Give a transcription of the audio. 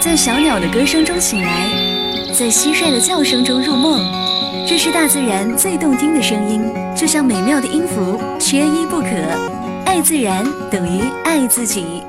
在小鸟的歌声中醒来，在蟋蟀的叫声中入梦。这是大自然最动听的声音，就像美妙的音符，缺一不可。爱自然等于爱自己。